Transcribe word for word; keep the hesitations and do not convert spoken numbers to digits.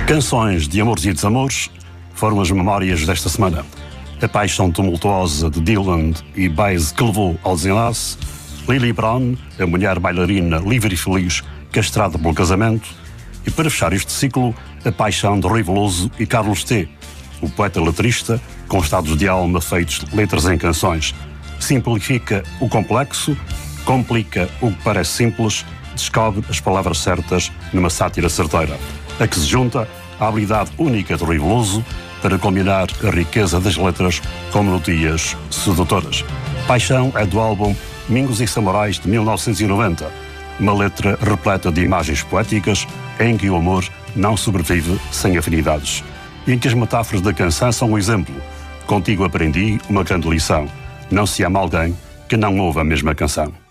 Canções de amores e desamores foram as memórias desta semana. A paixão tumultuosa de Dylan e Baez que levou ao desenlace, Lily Brown, a mulher bailarina livre e feliz, castrada pelo casamento, e para fechar este ciclo, a paixão de Rui Veloso e Carlos T, o poeta letrista com estados de alma feitos de letras em canções. Simplifica o complexo, complica o que parece simples, descobre as palavras certas numa sátira certeira, a que se junta a habilidade única de Rui Veloso para combinar a riqueza das letras com melodias sedutoras. Paixão é do álbum Mingos e Samurais de mil novecentos e noventa, uma letra repleta de imagens poéticas em que o amor não sobrevive sem afinidades e em que as metáforas da canção são um exemplo. Contigo aprendi uma grande lição: não se ama alguém que não ouve a mesma canção.